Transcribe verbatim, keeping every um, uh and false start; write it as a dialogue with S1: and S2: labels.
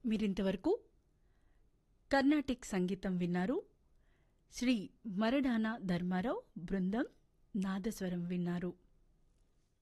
S1: మీరింతవరకు కర్ణాటిక్ సంగీతం విన్నారు. శ్రీ మరడాన ధర్మారావు బృందం నాదస్వరం విన్నారు.